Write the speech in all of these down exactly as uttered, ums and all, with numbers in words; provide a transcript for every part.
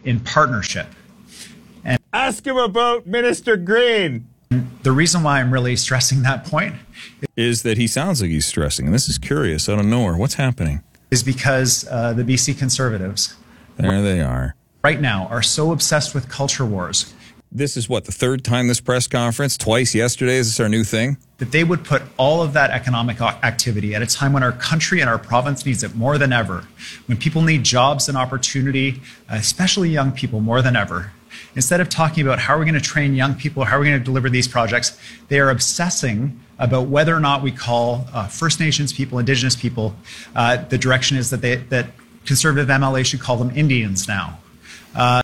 in partnership. And ask him about Minister Green. The reason why I'm really stressing that point is that he sounds like he's stressing. And this is curious out of nowhere. What's happening? Is because uh, the B C Conservatives, there they are, right now are so obsessed with culture wars. This is what, the third time this press conference? Twice yesterday? Is this our new thing? That they would put all of that economic activity at a time when our country and our province needs it more than ever, when people need jobs and opportunity, especially young people more than ever. Instead of talking about how are we going to train young people, how are we going to deliver these projects, they are obsessing about whether or not we call uh, First Nations people, Indigenous people. Uh, the direction is that they, that Conservative M L A should call them Indians now. Uh,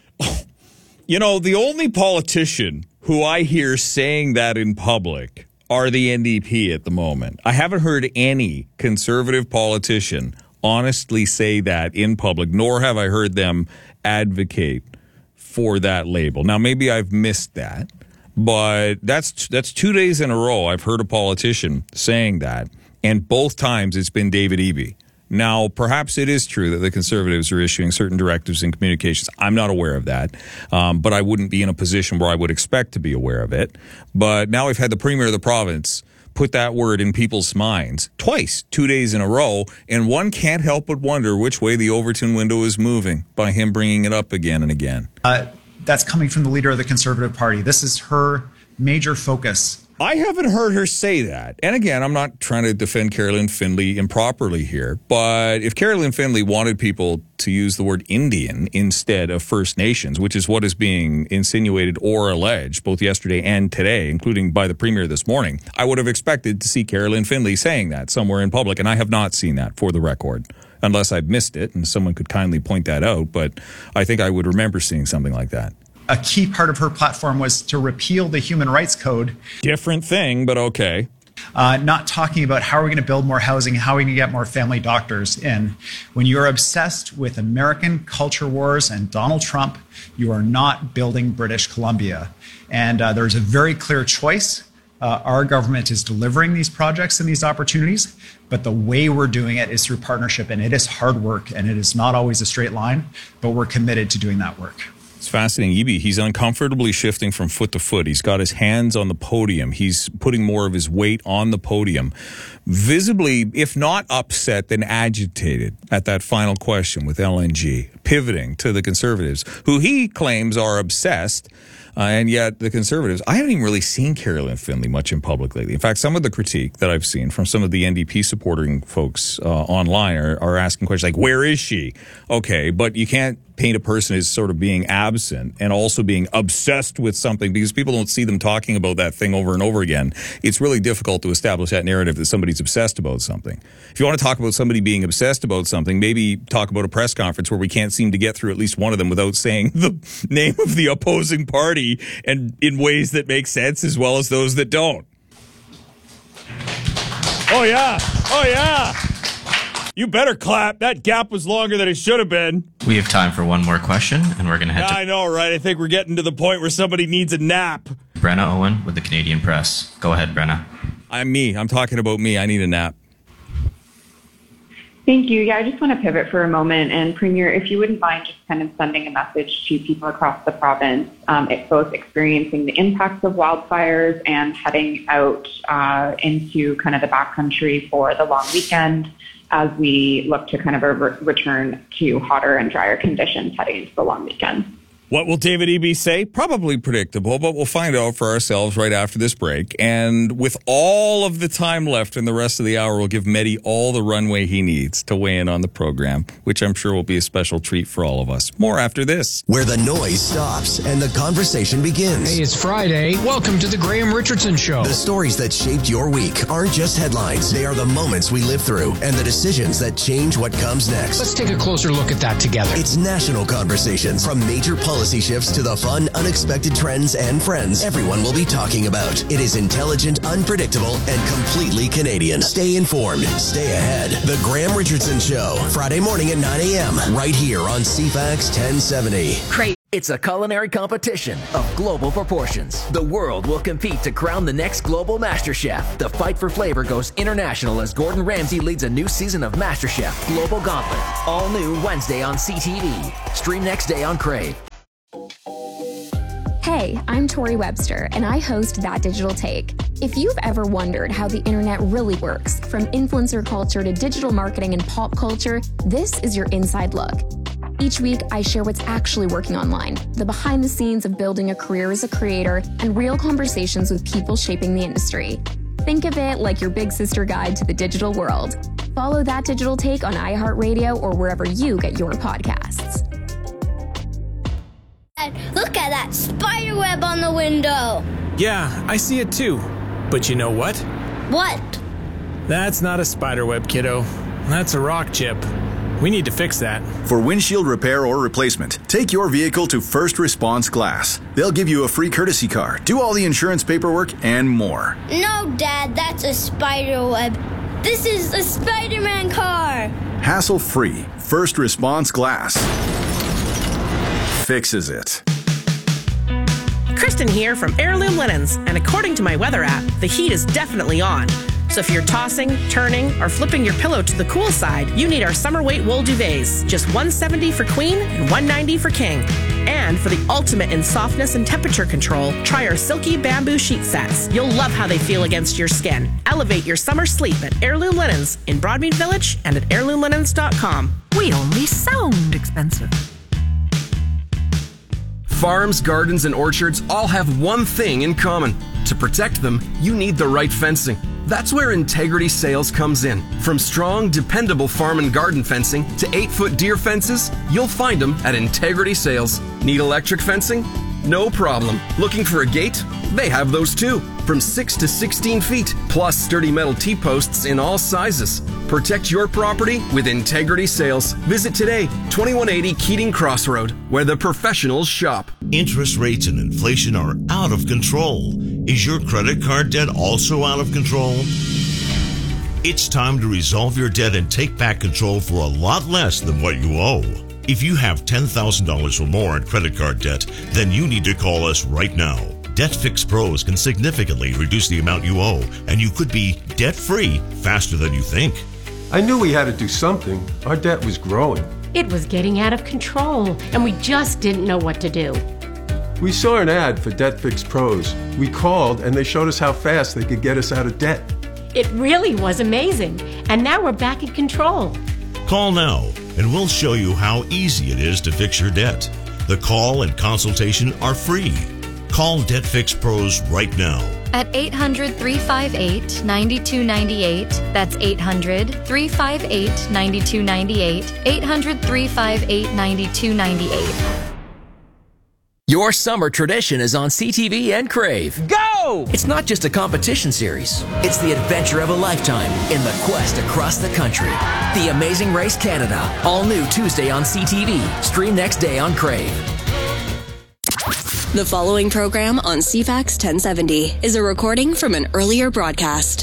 You know, the only politician who I hear saying that in public are the N D P at the moment. I haven't heard any Conservative politician honestly say that in public, nor have I heard them advocate for that label. Now, maybe I've missed that, but that's that's two days in a row I've heard a politician saying that, and both times it's been David Eby. Now, perhaps it is true that the Conservatives are issuing certain directives and communications. I'm not aware of that, um, but I wouldn't be in a position where I would expect to be aware of it. But now we've had the Premier of the province put that word in people's minds twice, two days in a row, and one can't help but wonder which way the Overton window is moving by him bringing it up again and again. Uh, that's coming from the leader of the Conservative Party. This is her major focus. I haven't heard her say that. And again, I'm not trying to defend Carolyn Findlay improperly here, but if Carolyn Findlay wanted people to use the word Indian instead of First Nations, which is what is being insinuated or alleged both yesterday and today, including by the Premier this morning, I would have expected to see Carolyn Findlay saying that somewhere in public, and I have not seen that, for the record, unless I've missed it and someone could kindly point that out, but I think I would remember seeing something like that. A key part of her platform was to repeal the Human Rights Code. Different thing, but okay. Uh, not talking about how we're going to build more housing, how we can get more family doctors in. When you're obsessed with American culture wars and Donald Trump, you are not building British Columbia. And uh, there's a very clear choice. Uh, our government is delivering these projects and these opportunities, but the way we're doing it is through partnership, and it is hard work, and it is not always a straight line, but we're committed to doing that work. It's fascinating. Eby, he's uncomfortably shifting from foot to foot. He's got his hands on the podium. He's putting more of his weight on the podium. Visibly, if not upset, then agitated at that final question with L N G, pivoting to the Conservatives, who he claims are obsessed. Uh, and yet the Conservatives, I haven't even really seen Carolyn Findlay much in public lately. In fact, some of the critique that I've seen from some of the N D P supporting folks uh, online are, are asking questions like, where is she? Okay, but you can't paint a person as sort of being absent and also being obsessed with something because people don't see them talking about that thing over and over again. It's really difficult to establish that narrative that somebody's obsessed about something. If you want to talk about somebody being obsessed about something, maybe talk about a press conference where we can't seem to get through at least one of them without saying the name of the opposing party and in ways that make sense as well as those that don't. Oh, yeah. Oh, yeah. You better clap. That gap was longer than it should have been. We have time for one more question, and we're going to head to... I know, right? I think we're getting to the point where somebody needs a nap. Brenna Owen with the Canadian Press. Go ahead, Brenna. I'm me. I'm talking about me. I need a nap. Thank you. Yeah, I just want to pivot for a moment. And Premier, if you wouldn't mind just kind of sending a message to people across the province, um, both experiencing the impacts of wildfires and heading out uh, into kind of the backcountry for the long weekend as we look to kind of a re- return to hotter and drier conditions heading into the long weekend. What will David Eby say? Probably predictable, but we'll find out for ourselves right after this break. And with all of the time left in the rest of the hour, we'll give Mehdi all the runway he needs to weigh in on the program, which I'm sure will be a special treat for all of us. More after this. Where the noise stops and the conversation begins. Hey, it's Friday. Welcome to the Graham Richardson Show. The stories that shaped your week aren't just headlines. They are the moments we live through and the decisions that change what comes next. Let's take a closer look at that together. It's national conversations from major policy Policy shifts to the fun, unexpected trends and friends everyone will be talking about. It is intelligent, unpredictable, and completely Canadian. Stay informed. Stay ahead. The Graham Richardson Show. Friday morning at nine a.m. right here on C FAX ten seventy. Great. It's a culinary competition of global proportions. The world will compete to crown the next global master chef. The fight for flavor goes international as Gordon Ramsay leads a new season of MasterChef Global Gauntlet. All new Wednesday on C T V. Stream next day on Crave. Hey, I'm Tori Webster, and I host That Digital Take. If you've ever wondered how the internet really works, from influencer culture to digital marketing and pop culture, this is your inside look. Each week, I share what's actually working online, the behind the scenes of building a career as a creator, and real conversations with people shaping the industry. Think of it like your big sister guide to the digital world. Follow That Digital Take on iHeartRadio or wherever you get your podcasts. Look at that spider web on the window. Yeah, I see it too. But you know what? What? That's not a spider web, kiddo. That's a rock chip. We need to fix that. For windshield repair or replacement, take your vehicle to First Response Glass. They'll give you a free courtesy car, do all the insurance paperwork, and more. No, Dad, that's a spider web. This is a Spider-Man car. Hassle-free. First Response Glass fixes it. Kristen here from Heirloom Linens, and according to my weather app, the heat is definitely on. So if you're tossing, turning, or flipping your pillow to the cool side, you need our summer weight wool duvets. Just one hundred seventy dollars for queen and one hundred ninety dollars for king. And for the ultimate in softness and temperature control, try our silky bamboo sheet sets. You'll love how they feel against your skin. Elevate your summer sleep at Heirloom Linens in Broadmead Village and at heirloom linens dot com. We only sound expensive. Farms, gardens, and orchards all have one thing in common. To protect them, you need the right fencing. That's where Integrity Sales comes in. From strong, dependable farm and garden fencing to eight-foot deer fences, you'll find them at Integrity Sales. Need electric fencing? No problem. Looking for a gate? They have those too. From six to sixteen feet, plus sturdy metal T-posts in all sizes. Protect your property with Integrity Sales. Visit today, twenty-one eighty Keating Crossroad, where the professionals shop. Interest rates and inflation are out of control. Is your credit card debt also out of control? It's time to resolve your debt and take back control for a lot less than what you owe. If you have ten thousand dollars or more in credit card debt, then you need to call us right now. Debt Fix Pros can significantly reduce the amount you owe, and you could be debt-free faster than you think. I knew we had to do something. Our debt was growing. It was getting out of control, and we just didn't know what to do. We saw an ad for Debt Fix Pros. We called, and they showed us how fast they could get us out of debt. It really was amazing, and now we're back in control. Call now, and we'll show you how easy it is to fix your debt. The call and consultation are free. Call Debt Fix Pros right now. At eight hundred, three five eight, nine two nine eight. That's eight hundred, three five eight, nine two nine eight. eight hundred, three five eight, nine two nine eight. Your summer tradition is on C T V and Crave. Go! It's not just a competition series. It's the adventure of a lifetime in the quest across the country. The Amazing Race Canada. All new Tuesday on C T V. Stream next day on Crave. The following program on C FAX ten seventy is a recording from an earlier broadcast.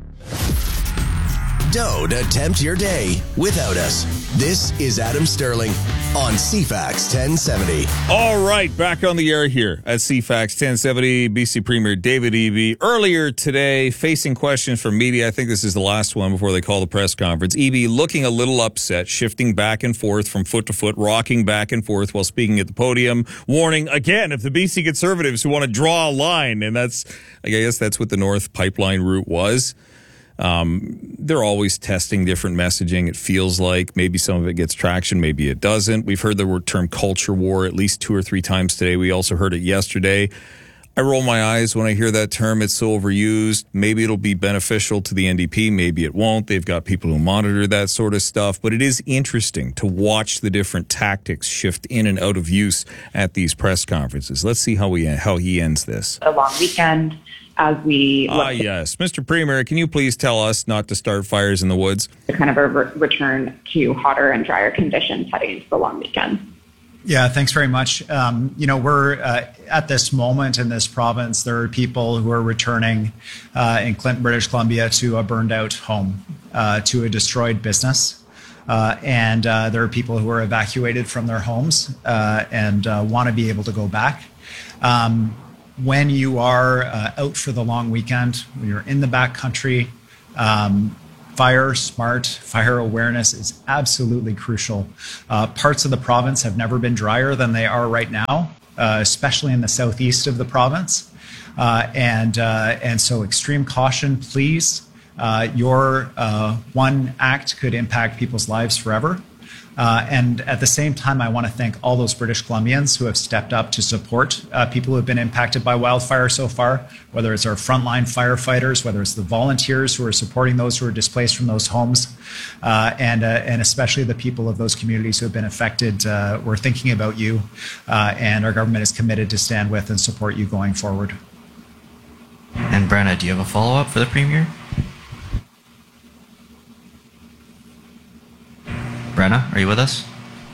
Don't attempt your day without us. This is Adam Sterling on C FAX ten seventy. All right, back on the air here at C FAX ten seventy. B C Premier David Eby earlier today facing questions from media. I think this is the last one before they call the press conference. Eby looking a little upset, shifting back and forth from foot to foot, rocking back and forth while speaking at the podium, warning again of the B C Conservatives who want to draw a line. And that's, I guess that's what the North Pipeline route was. Um, they're always testing different messaging. It feels like maybe some of it gets traction, maybe it doesn't. We've heard the word term culture war at least two or three times today. We also heard it yesterday. I roll my eyes when I hear that term. It's so overused. Maybe it'll be beneficial to the N D P. Maybe it won't. They've got people who monitor that sort of stuff. But it is interesting to watch the different tactics shift in and out of use at these press conferences. Let's see how we how he ends this. A long weekend. As we ah yes, Mister Premier, can you please tell us not to start fires in the woods? Kind of a re- return to hotter and drier conditions heading into the long weekend. Yeah, thanks very much. Um, you know, we're uh, at this moment in this province, there are people who are returning uh, in Clinton, British Columbia, to a burned out home, uh, to a destroyed business. Uh, and uh, there are people who are evacuated from their homes uh, and uh, want to be able to go back. Um, when you are uh, out for the long weekend, when you're in the backcountry, um, fire smart, fire awareness is absolutely crucial. Uh, parts of the province have never been drier than they are right now. uh, especially in the southeast of the province. Uh, and, uh, and so extreme caution, please. Uh, your uh, one act could impact people's lives forever. Uh, and at the same time, I want to thank all those British Columbians who have stepped up to support uh, people who have been impacted by wildfire so far, whether it's our frontline firefighters, whether it's the volunteers who are supporting those who are displaced from those homes, uh, and, uh, and especially the people of those communities who have been affected. Uh, we're thinking about you, uh, and our government is committed to stand with and support you going forward. And Brenna, do you have a follow-up for the Premier? Brenna, are you with us?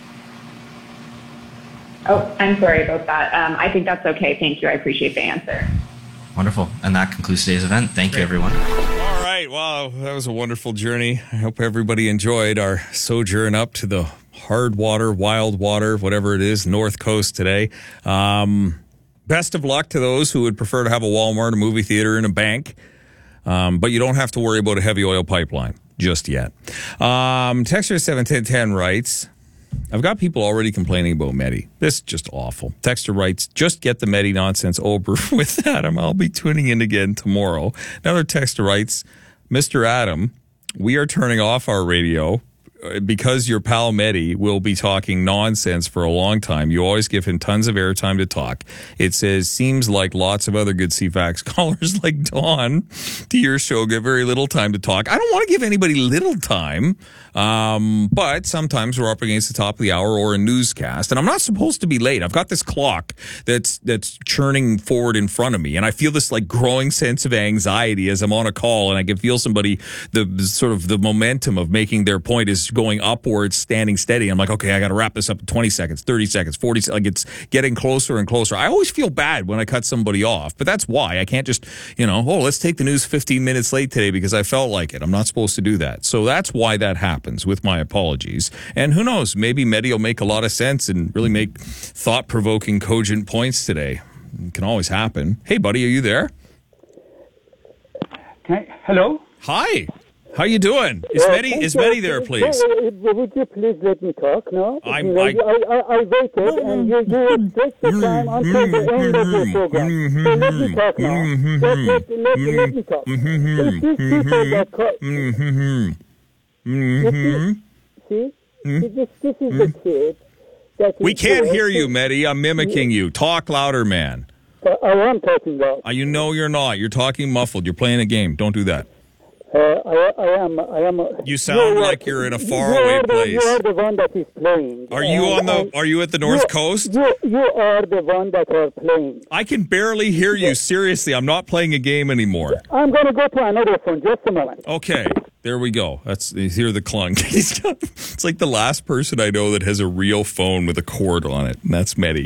Oh, I'm sorry about that. Um, I think that's okay. Thank you. I appreciate the answer. Wonderful. And that concludes today's event. Thank Great. you, everyone. All right. Wow. That was a wonderful journey. I hope everybody enjoyed our sojourn up to the hard water, wild water, whatever it is, North Coast today. Um, best of luck to those who would prefer to have a Walmart, a movie theater, and a bank. Um, but you don't have to worry about a heavy oil pipeline just yet. Um, Texter seven ten ten writes, I've got people already complaining about Medi. This is just awful. Texter writes, just get the Medi nonsense over with, Adam. I'll be tuning in again tomorrow. Another texter writes, Mister Adam, we are turning off our radio because your pal Medi will be talking nonsense for a long time. You always give him tons of airtime to talk. It says, seems like lots of other good C FAX callers like Dawn to your show get very little time to talk. I don't want to give anybody little time, um, but sometimes we're up against the top of the hour or a newscast, and I'm not supposed to be late. I've got this clock that's that's churning forward in front of me, and I feel this like growing sense of anxiety as I'm on a call, and I can feel somebody, the sort of the momentum of making their point is going upwards, standing steady. I'm like, okay, I got to wrap this up in twenty seconds, thirty seconds, forty seconds. Like it's getting closer and closer. I always feel bad when I cut somebody off, but that's why I can't just, you know, oh, let's take the news fifteen minutes late today because I felt like it. I'm not supposed to do that. So that's why that happens, with my apologies. And who knows, maybe Medi will make a lot of sense and really make thought-provoking, cogent points today. It can always happen. Hey, buddy, are you there? Hi. Hello? Hi. How you doing? Is Medi, is Medi there, please? Would you please let me talk now? I'm, I, I, I waited, and you, you take the time until the end of the program. So let me talk now. Let, let, let, let me talk. If these people that call... See? See, this, this is the kid that... We can't hear you, Medi. I'm mimicking you. Talk louder, man. Uh, I am talking loud. Uh, you know you're not. You're talking muffled. You're playing a game. Don't do that. Uh, I, I am. I am. Uh, you sound you like you're in a faraway place. You are the one that is playing. Are you and, on the? Are you at the North you, Coast? You, you are the one that are playing. I can barely hear you. Seriously, I'm not playing a game anymore. I'm going to go to another phone. Just a moment. Okay, there we go. That's hear the clunk. He's got, it's like the last person I know that has a real phone with a cord on it, and that's Medi.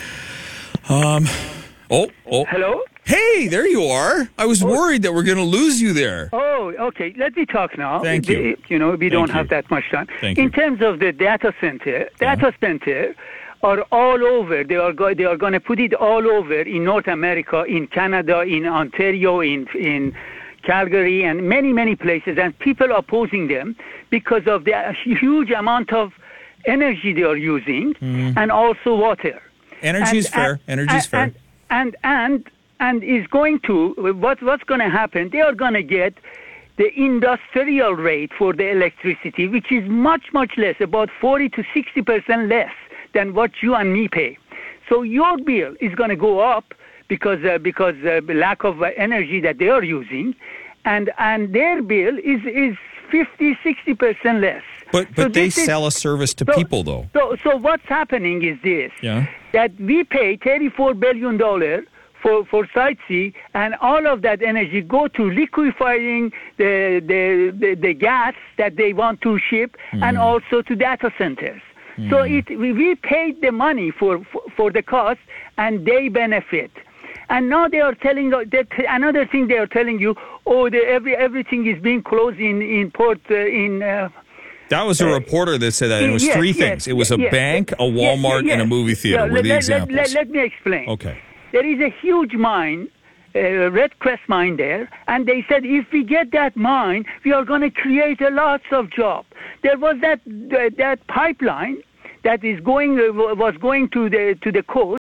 Um. Oh. Oh. Hello. Hey, there you are. I was worried that we're going to lose you there. Oh, okay. Let me talk now. Thank you. You know, we Thank don't you. have that much time. Thank In you. terms of the data center, data yeah. center are all over. They are go- they are going to put it all over in North America, in Canada, in Ontario, in in Calgary, and many many places. And people are opposing them because of the huge amount of energy they are using, mm. and also water. Energy is fair. Energy is fair. And and and. And is going to, what, what's going to happen, they are going to get the industrial rate for the electricity, which is much, much less, about forty to sixty percent less than what you and me pay. So your bill is going to go up because uh, because uh, lack of uh, energy that they are using, and and their bill is, is fifty, sixty percent less. But but so they is, sell a service to so, people, though. So, so what's happening is this, yeah. that we pay thirty-four billion dollars for for Site C, and all of that energy go to liquefying the the, the, the gas that they want to ship, mm. and also to data centers. Mm. So it we, we paid the money for, for for the cost, and they benefit. And now they are telling that another thing they are telling you, oh, the, every everything is being closed in in port uh, in. Uh, That was a reporter that said that. It was yes, three yes, things. It was a yes, bank, a Walmart, yes, yes. and a movie theater Yeah, were the let, examples. Let, let, let me explain. Okay. There is a huge mine, uh, Red Crest mine there, and they said if we get that mine, we are going to create a lots of jobs. There was that uh, that pipeline that is going uh, was going to the to the coast,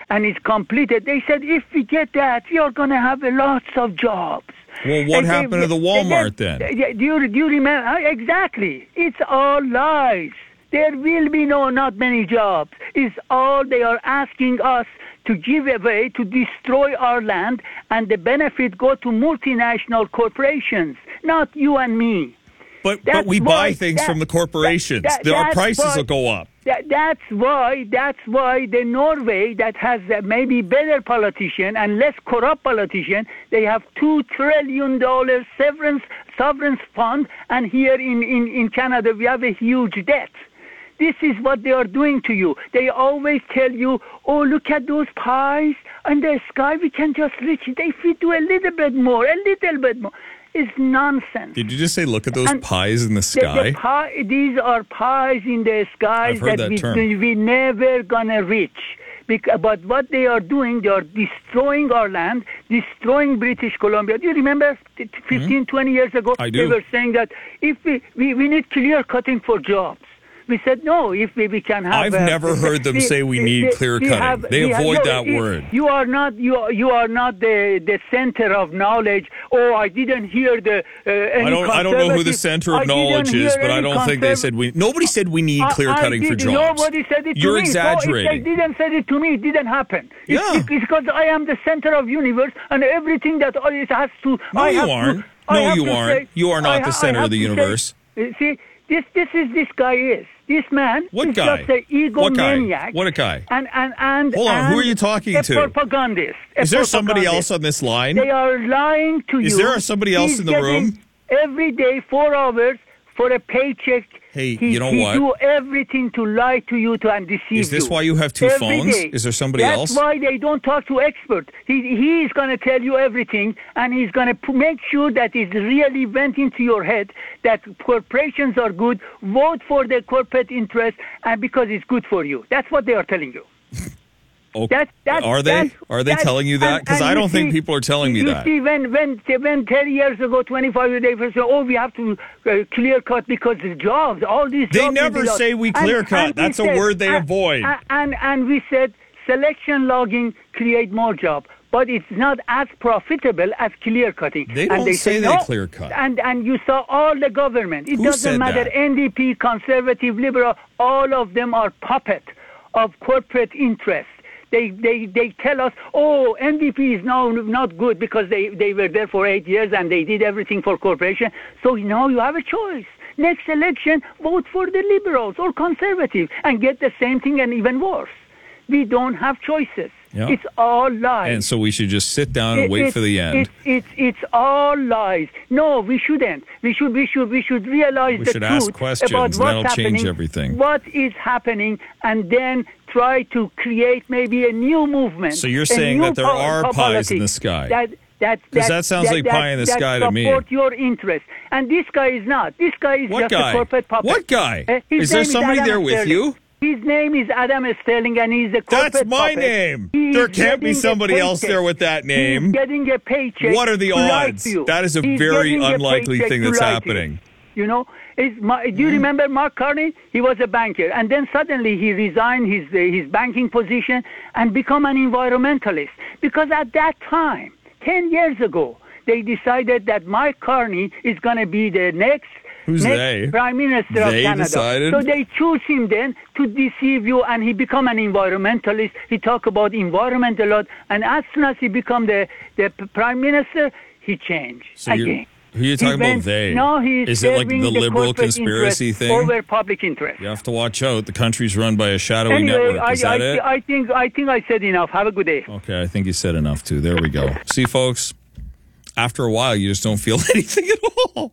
and it's completed, they said, if we get that, we are going to have lots of jobs. Well, what And they- happened to the Walmart then? they- Do you, do you remember? uh, Exactly. It's all lies. There will be no not many jobs. It's all they are asking us to give away, to destroy our land, and the benefit go to multinational corporations, not you and me. But That's but we why- buy things that- from the corporations. that- The- Our that's prices why- will go up. That, that's why. That's why the Norway, that has uh, maybe better politician and less corrupt politician, they have two trillion dollars severance sovereign fund, and here in, in, in Canada we have a huge debt. This is what they are doing to you. They always tell you, oh, look at those pies in the sky. We can just reach it. If we do a little bit more, a little bit more. It's nonsense. Did you just say, look at those And pies in the The- sky? the pie, these are pies in the skies I've heard that we, term. we never gonna reach. Bec- but what they are doing, they are destroying our land, destroying British Columbia. Do you remember fifteen, twenty years ago? I do. They were saying that if we, we, we need clear cutting for jobs. We said no. If we, we can have. I've uh, never heard them say we need clear we cutting. have- They we have- avoid no, that it- word. You are not. You are- you are not the the center of knowledge. Oh, I didn't hear the. Uh, any I don't. I don't know who the conservative- center I of didn't knowledge hear is, but I any don't think they conserv- said we. Nobody said we need I- clear I cutting for did- jobs. Nobody said it to You're me. exaggerating. No, if they didn't say it to me, it didn't happen. It's, Yeah. it's because I am the center of universe, and everything that all it has to. No, I you have aren't. To, I No, have you to aren't. say- You are not I the ha- center I of the have to universe. say- see, this this is this guy is this man. What is guy? Just an What guy? egomaniac. What a guy? And and and. Hold on, who and are you talking a to? Propagandist. a Is there somebody propagandist. else on this line? They are lying to you. Is there somebody else He's in the getting room? Every day, four hours for a paycheck. Hey, he, you know he what? do everything to lie to you to and deceive you. Is this why you have two Every phones? day. Is there somebody That's else? That's why they don't talk to experts. He he is going to tell you everything, and he's going to p- make sure that it really went into your head that corporations are good. Vote for the corporate interest, and because it's good for you. That's what they are telling you. Oh, That- that- are they? that- Are they that- telling you that? and- Because and I you don't think see- people are telling me you that. see, when when when ten years ago, twenty-five years ago, say, oh, we have to uh, clear cut because the jobs, all these They jobs will never be lost. say we And- clear cut. and we That's a said- word they and- avoid. And, and and we said selection logging create more job, but it's not as profitable as clear cutting. They and don't they say say they no. clear cut. And and you saw all the government. It Who doesn't said matter. that? N D P, conservative, liberal, all of them are puppet of corporate interests. They, they they tell us, oh, N D P is now not good because they, they were there for eight years and they did everything for corporation. So now you have a choice. Next election, vote for the liberals or conservative and get the same thing and even worse. We don't have choices. Yeah. It's all lies. And so we should just sit down and It- wait it's- for the end. It's it's it's all lies. No, we shouldn't. We should we should we should realize We the should truth ask questions, about and what's that'll change happening, everything. What is happening, and then try to create maybe a new movement. So you're a saying new that there po- are po- pies in politics the sky? That that 'Cause that sounds like pie in the that sky to me. support your interest, and this guy is not. This guy is What just guy? a corporate puppet. What guy? Uh, his Is there name somebody Adam there with Sterling. you? His name is Adam Sterling, and he's a corporate That's my puppet. name. He There is can't be getting a somebody else paycheck. there with that name. He's getting a paycheck. What are the to lie odds? to you. That is a He's very getting a unlikely paycheck thing to that's lie to you. happening. You know, is my, do you remember Mark Carney? He was a banker, and then suddenly he resigned his uh, his banking position and become an environmentalist. Because at that time, ten years ago, they decided that Mike Carney is going to be the next. Who's next they? Prime Minister They of Canada. decided? So they choose him then to deceive you, and he become an environmentalist. He talk about environment a lot, and as soon as he become the, the p- Prime Minister, he changed So you're, again. who are you He talking about went- they? No, he's Is it like serving the liberal corporate conspiracy interest thing? over public interest. You have to watch out. The country's run by a shadowy Anyway, network. I, Is that I, it? I think I think I said enough. Have a good day. Okay, I think you said enough too. There we go. See, folks, after a while, you just don't feel anything at all.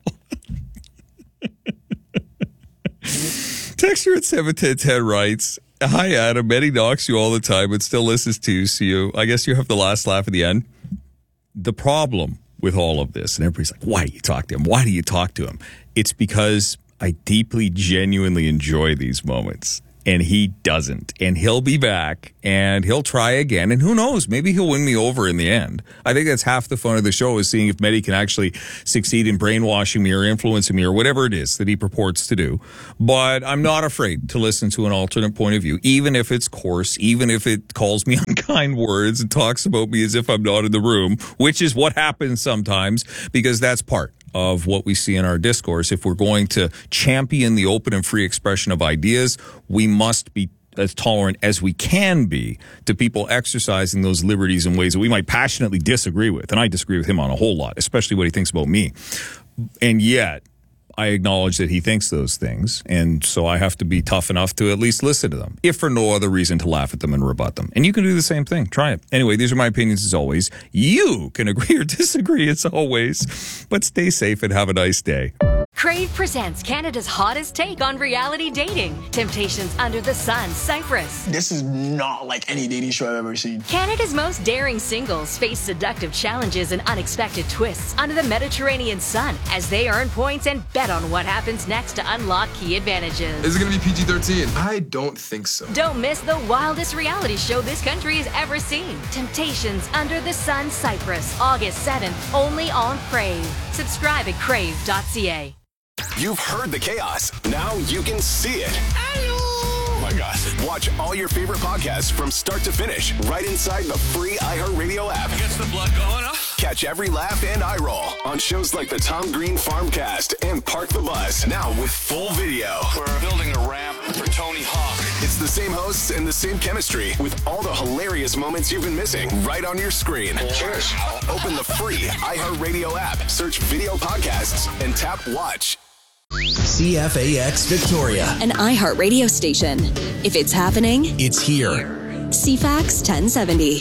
Texter at seven ten ten writes, hi, Adam. Eddie knocks you all the time but still listens to you. So you, I guess you have the last laugh at the end. The problem with all of this, and everybody's like, why do you talk to him? Why do you talk to him? It's because I deeply, genuinely enjoy these moments. And he doesn't. And he'll be back and he'll try again. And who knows? Maybe he'll win me over in the end. I think that's half the fun of the show, is seeing if Mehdi can actually succeed in brainwashing me or influencing me or whatever it is that he purports to do. But I'm not afraid to listen to an alternate point of view, even if it's coarse, even if it calls me unkind words and talks about me as if I'm not in the room, which is what happens sometimes, because that's part of what we see in our discourse. If we're going to champion the open and free expression of ideas, we must be as tolerant as we can be to people exercising those liberties in ways that we might passionately disagree with. And I disagree with him on a whole lot, especially what he thinks about me. And yet, I acknowledge that he thinks those things, and so I have to be tough enough to at least listen to them, if for no other reason to laugh at them and rebut them. And you can do the same thing. Try it. Anyway, these are my opinions as always. You can agree or disagree as always, but stay safe and have a nice day. Crave presents Canada's hottest take on reality dating. Temptations Under the Sun, Cyprus. This is not like any dating show I've ever seen. Canada's most daring singles face seductive challenges and unexpected twists under the Mediterranean sun as they earn points and bet on what happens next to unlock key advantages. Is it going to be P G thirteen? I don't think so. Don't miss the wildest reality show this country has ever seen. Temptations Under the Sun, Cyprus, August seventh, only on Crave. Subscribe at crave dot c a. You've heard the chaos. Now you can see it. Oh my gosh. Watch all your favorite podcasts from start to finish right inside the free iHeartRadio app. Gets the blood going, huh? Catch every laugh and eye roll on shows like the Tom Green Farmcast and Park the Bus. Now with full video. We're building a ramp for Tony Hawk. It's the same hosts and the same chemistry with all the hilarious moments you've been missing right on your screen. Cheers. Open the free iHeartRadio app, search video podcasts, and tap watch. C F A X Victoria, an iHeartRadio station. If it's happening, it's here. C FAX ten seventy.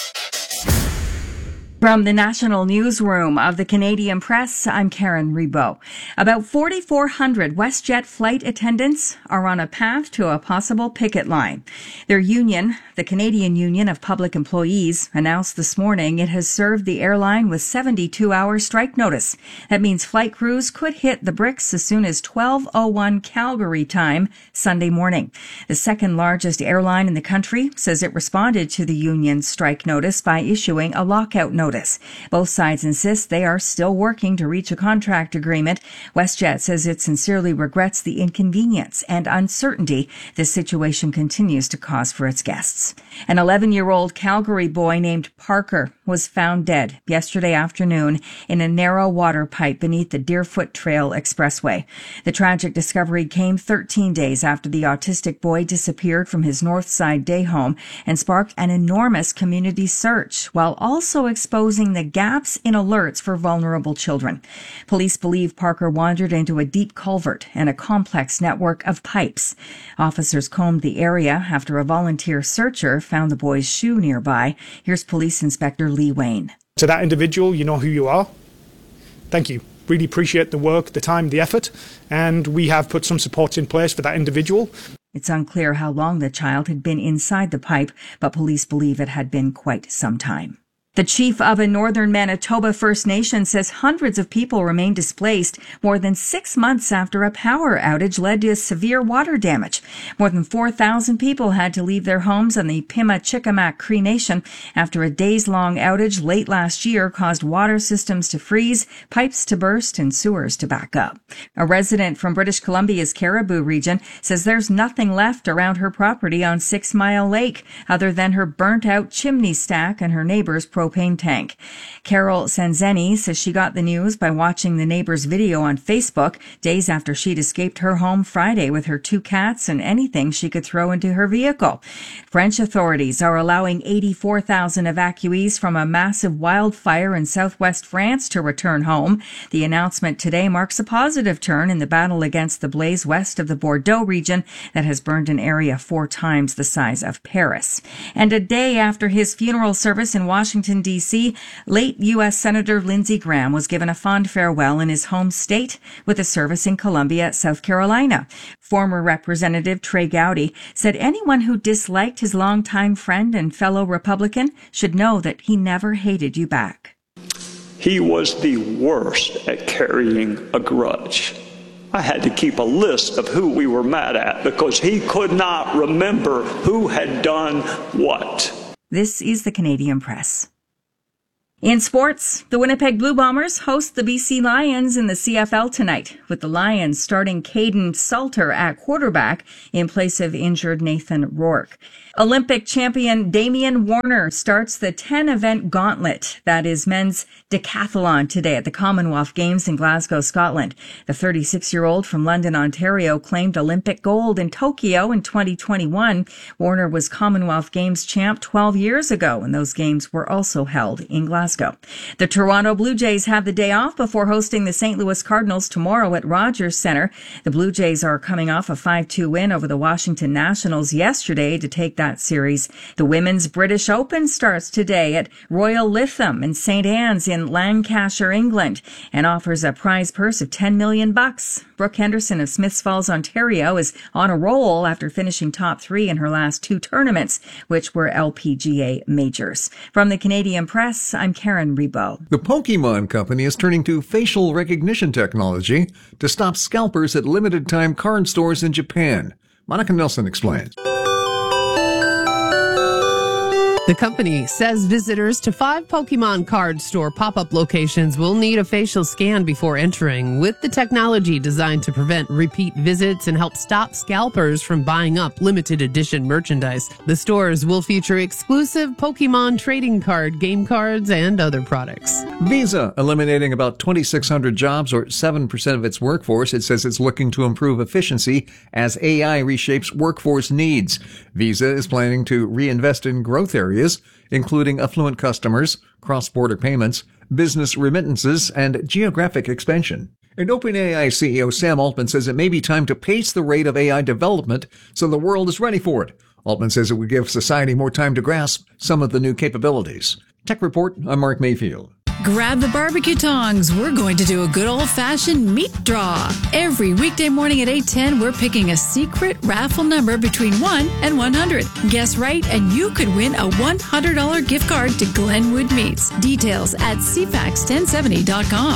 From the National Newsroom of the Canadian Press, I'm Karen Rebow. About forty-four hundred WestJet flight attendants are on a path to a possible picket line. Their union, the Canadian Union of Public Employees, announced this morning it has served the airline with seventy-two hour strike notice. That means flight crews could hit the bricks as soon as twelve oh one Calgary time Sunday morning. The second largest airline in the country says it responded to the union's strike notice by issuing a lockout notice. Both sides insist they are still working to reach a contract agreement. WestJet says it sincerely regrets the inconvenience and uncertainty this situation continues to cause for its guests. An eleven-year-old Calgary boy named Parker was found dead yesterday afternoon in a narrow water pipe beneath the Deerfoot Trail Expressway. The tragic discovery came thirteen days after the autistic boy disappeared from his Northside day home and sparked an enormous community search, while also exposing the gaps in alerts for vulnerable children. Police believe Parker wandered into a deep culvert and a complex network of pipes. Officers combed the area after a volunteer searcher found the boy's shoe nearby. Here's Police Inspector Lee Wayne. To that individual, you know who you are. Thank you. Really appreciate the work, the time, the effort, and we have put some supports in place for that individual. It's unclear how long the child had been inside the pipe, but police believe it had been quite some time. The chief of a northern Manitoba First Nation says hundreds of people remain displaced more than six months after a power outage led to severe water damage. More than four thousand people had to leave their homes on the Pima-Chickamak Cree Nation after a days-long outage late last year caused water systems to freeze, pipes to burst, and sewers to back up. A resident from British Columbia's Caribou region says there's nothing left around her property on Six Mile Lake other than her burnt-out chimney stack and her neighbor's propane tank. Carol Sanzeni says she got the news by watching the neighbor's video on Facebook days after she'd escaped her home Friday with her two cats and anything she could throw into her vehicle. French authorities are allowing eighty-four thousand evacuees from a massive wildfire in southwest France to return home. The announcement today marks a positive turn in the battle against the blaze west of the Bordeaux region that has burned an area four times the size of Paris. And a day after his funeral service in Washington, D C, late U S Senator Lindsey Graham was given a fond farewell in his home state with a service in Columbia, South Carolina. Former Representative Trey Gowdy said anyone who disliked his longtime friend and fellow Republican should know that he never hated you back. He was the worst at carrying a grudge. I had to keep a list of who we were mad at because he could not remember who had done what. This is the Canadian Press. In sports, the Winnipeg Blue Bombers host the B C Lions in the C F L tonight, with the Lions starting Caden Salter at quarterback in place of injured Nathan Rourke. Olympic champion Damian Warner starts the ten-event gauntlet, that is men's decathlon, today at the Commonwealth Games in Glasgow, Scotland. The thirty-six-year-old from London, Ontario, claimed Olympic gold in Tokyo in twenty twenty-one. Warner was Commonwealth Games champ twelve years ago, and those games were also held in Glasgow. The Toronto Blue Jays have the day off before hosting the Saint Louis Cardinals tomorrow at Rogers Centre. The Blue Jays are coming off a five two win over the Washington Nationals yesterday to take that series. The Women's British Open starts today at Royal Lytham in Saint Anne's in Lancashire, England, and offers a prize purse of ten million bucks. Brooke Henderson of Smiths Falls, Ontario, is on a roll after finishing top three in her last two tournaments, which were L P G A majors. From the Canadian Press, I'm Karen Rebo. The Pokemon Company is turning to facial recognition technology to stop scalpers at limited-time card stores in Japan. Monica Nelson explains. The company says visitors to five Pokemon card store pop-up locations will need a facial scan before entering, with the technology designed to prevent repeat visits and help stop scalpers from buying up limited edition merchandise. The stores will feature exclusive Pokemon trading card, game cards, and other products. Visa eliminating about twenty-six hundred jobs, or seven percent of its workforce. It says it's looking to improve efficiency as A I reshapes workforce needs. Visa is planning to reinvest in growth areas, including affluent customers, cross-border payments, business remittances, and geographic expansion. And OpenAI C E O Sam Altman says it may be time to pace the rate of A I development so the world is ready for it. Altman says it would give society more time to grasp some of the new capabilities. Tech Report, I'm Mark Mayfield. Grab the barbecue tongs. We're going to do a good old-fashioned meat draw. Every weekday morning at eight ten, we're picking a secret raffle number between one and one hundred. Guess right, and you could win a one hundred dollars gift card to Glenwood Meats. Details at c fax ten seventy dot com.